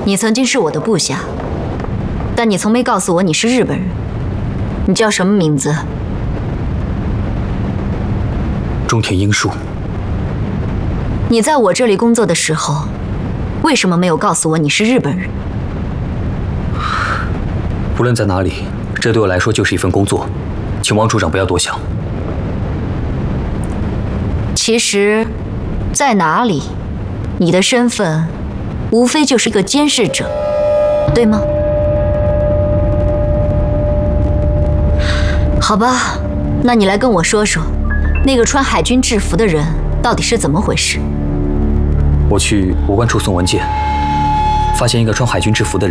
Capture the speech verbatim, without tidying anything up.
你曾经是我的部下，但你从没告诉我你是日本人。你叫什么名字？ 中田英树。 你在我这里工作的时候，为什么没有告诉我你是日本人？ 无论在哪里，这对我来说就是一份工作，请王处长不要多想。 其实，在哪里，你的身份无非就是一个监视者，对吗？好吧，那你来跟我说说，那个穿海军制服的人到底是怎么回事？ 我去武官处送文件，发现一个穿海军制服的人